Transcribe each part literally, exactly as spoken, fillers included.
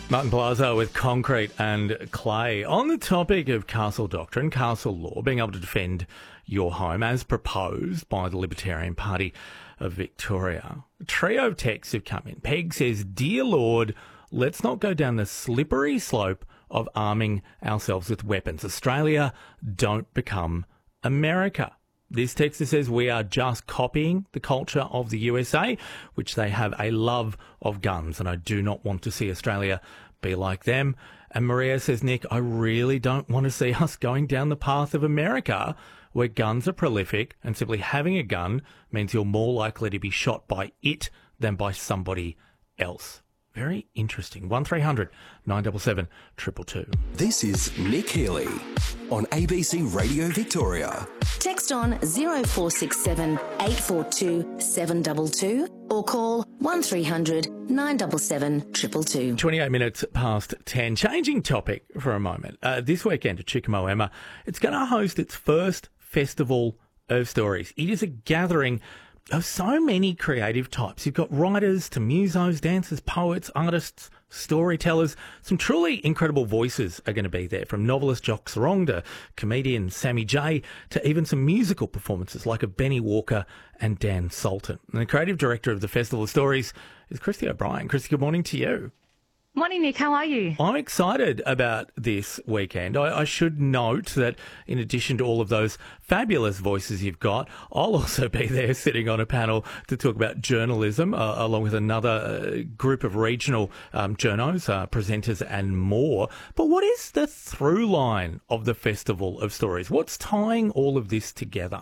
Martin Palazzo with Concrete and Clay. On the topic of castle doctrine, castle law, being able to defend your home as proposed by the Libertarian Party of Victoria. A trio of texts have come in. Peg says, "Dear Lord, let's not go down the slippery slope of arming ourselves with weapons. Australia, don't become America." This texter says we are just copying the culture of the U S A, which they have a love of guns, and I do not want to see Australia be like them. And Maria says, "Nick, I really don't want to see us going down the path of America, where guns are prolific, and simply having a gun means you're more likely to be shot by it than by somebody else." Very interesting. one three hundred nine seven seven two two two. This is Nick Healy on A B C Radio Victoria. Text on zero four six seven eight four two seven two two or call one three hundred nine seven seven two two two. twenty-eight minutes past ten. Changing topic for a moment. Uh, this weekend at Chickamoema, it's going to host its first Festival of Stories. It is a gathering of so many creative types. You've got writers to musos, dancers, poets, artists, storytellers. Some truly incredible voices are going to be there, from novelist Jock Sarong to comedian Sammy J to even some musical performances like of Benny Walker and Dan Sultan. And the creative director of the Festival of Stories is Christy O'Brien. Christy, good morning to you. Morning, Nick. How are you? I'm excited about this weekend. I, I should note that in addition to all of those fabulous voices you've got, I'll also be there sitting on a panel to talk about journalism, uh, along with another uh, group of regional um, journos, uh, presenters and more. But what is the through line of the Festival of Stories? What's tying all of this together?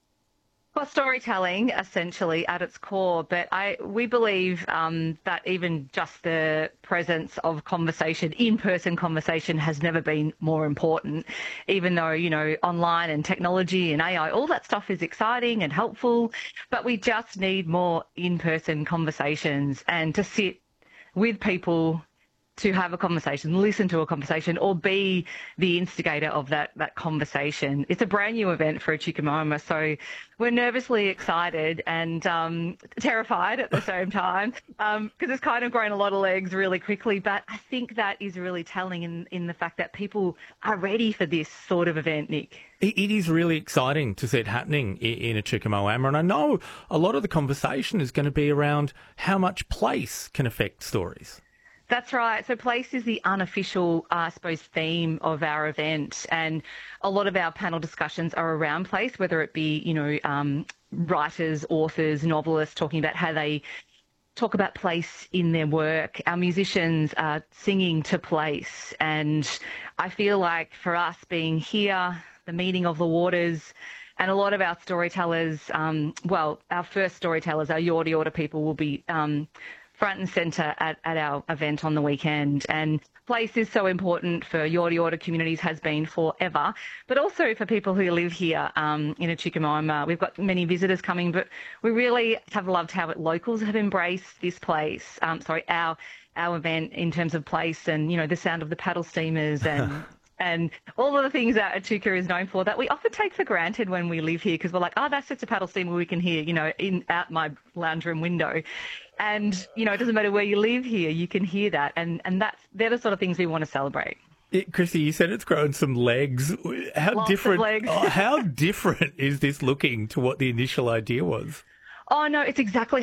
Well, storytelling, essentially, at its core, but I we believe um, that even just the presence of conversation, in-person conversation, has never been more important, even though, you know, online and technology and A I, all that stuff is exciting and helpful, but we just need more in-person conversations and to sit with people to have a conversation, listen to a conversation, or be the instigator of that that conversation. It's a brand new event for Chickamoema, so we're nervously excited and um, terrified at the same time, because um, it's kind of grown a lot of legs really quickly. But I think that is really telling in, in the fact that people are ready for this sort of event, Nick. It is really exciting to see it happening in a Chickamoema, and I know a lot of the conversation is going to be around how much place can affect stories. That's right. So place is the unofficial, uh, I suppose, theme of our event. And a lot of our panel discussions are around place, whether it be, you know, um, writers, authors, novelists talking about how they talk about place in their work. Our musicians are singing to place. And I feel like for us being here, the meeting of the waters, and a lot of our storytellers, um, well, our first storytellers, our Yorta Yorta people will be um, front and centre at, at our event on the weekend. And place is so important for Yorta Yorta communities, has been forever, but also for people who live here um, in a Chickamoema. We've got many visitors coming, but we really have loved how locals have embraced this place, um, sorry, our our event in terms of place and, you know, the sound of the paddle steamers and and all of the things that Echuca is known for that we often take for granted when we live here, because we're like, oh, that's just a paddle steamer we can hear, you know, in out my lounge room window. And, you know, it doesn't matter where you live here, you can hear that. And, and that's, they're the sort of things we want to celebrate. It, Christy, you said it's grown some legs. How Lots different, of legs. oh, how different is this looking to what the initial idea was? Oh, no, it's exactly